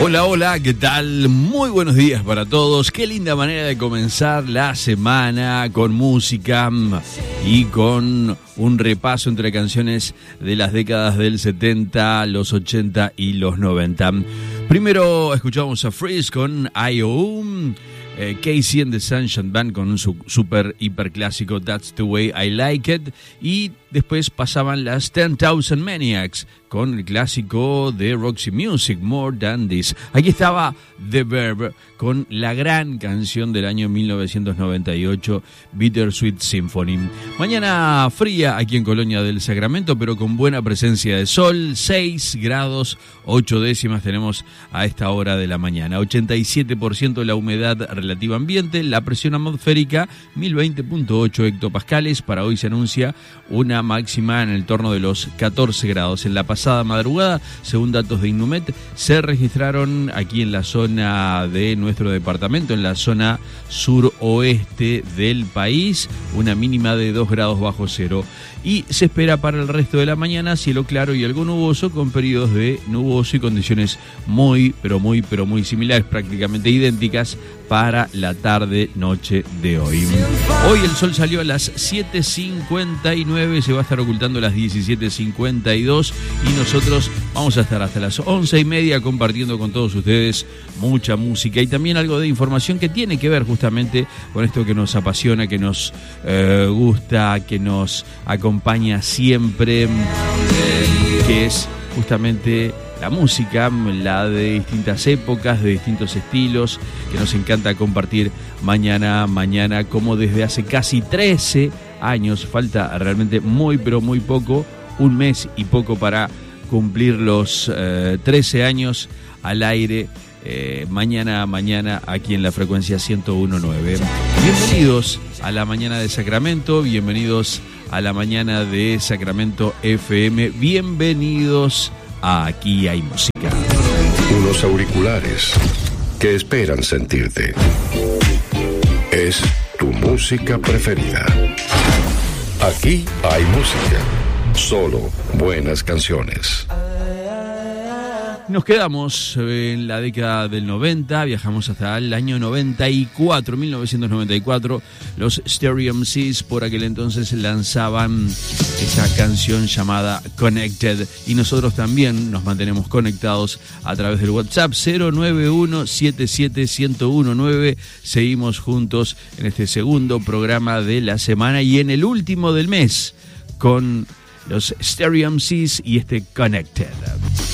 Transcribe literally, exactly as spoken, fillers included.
Hola, hola, ¿qué tal? Muy buenos días para todos. Qué linda manera de comenzar la semana con música y con un repaso entre canciones de las décadas del setenta, los ochenta y los noventa. Primero escuchamos a Freeze con I O, eh, Casey and the Sunshine Band con su super hiper clásico That's the Way I Like It, y después pasaban las ten thousand Maniacs con el clásico de Roxy Music, More Than This. Aquí estaba The Verb con la gran canción del año mil novecientos noventa y ocho, Bittersweet Symphony. Mañana fría aquí en Colonia del Sacramento, pero con buena presencia de sol, seis grados ocho décimas tenemos a esta hora de la mañana, ochenta y siete por ciento la humedad relativa ambiente, la presión atmosférica mil veinte punto ocho hectopascales. Para hoy se anuncia una máxima en el torno de los catorce grados. En la pasada madrugada, según datos de Innumet, se registraron aquí en la zona de nuestro departamento, en la zona suroeste del país, una mínima de dos grados bajo cero. Y se espera para el resto de la mañana cielo claro y algo nuboso, con periodos de nuboso y condiciones muy, pero muy, pero muy similares, prácticamente idénticas para la tarde-noche de hoy. Hoy el sol salió a las siete cincuenta y nueve, se va a estar ocultando a las diecisiete cincuenta y dos y nosotros vamos a estar hasta las once y media compartiendo con todos ustedes mucha música y también algo de información que tiene que ver justamente con esto que nos apasiona, que nos eh, gusta, que nos acompaña siempre, eh, que es justamente la música, la de distintas épocas, de distintos estilos, que nos encanta compartir mañana, mañana, como desde hace casi trece años, falta realmente muy, pero muy poco, un mes y poco para cumplir los eh, trece años al aire, eh, mañana, mañana, aquí en la frecuencia ciento uno punto nueve. Bienvenidos a la mañana de Sacramento, bienvenidos a la mañana de Sacramento F M, bienvenidos a Aquí Hay Música. Unos auriculares que esperan sentirte. Es tu música preferida. Aquí hay música. Solo buenas canciones. Nos quedamos en la década del noventa, viajamos hasta el año noventa y cuatro, mil novecientos noventa y cuatro. Los Stereo M Cs por aquel entonces lanzaban esa canción llamada Connected y nosotros también nos mantenemos conectados a través del WhatsApp cero nueve uno siete siete uno cero uno nueve. Seguimos juntos en este segundo programa de la semana y en el último del mes con los Stereo M Cs y este Connected.